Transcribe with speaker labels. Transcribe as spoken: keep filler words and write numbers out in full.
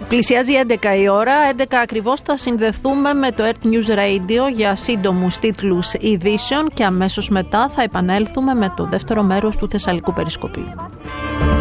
Speaker 1: Πλησιάζει έντεκα η ώρα, έντεκα ακριβώς θα συνδεθούμε με το Earth News Radio για σύντομους τίτλους ειδήσεων και αμέσως μετά θα επανέλθουμε με το δεύτερο μέρος του Θεσσαλικού Περισκοπίου.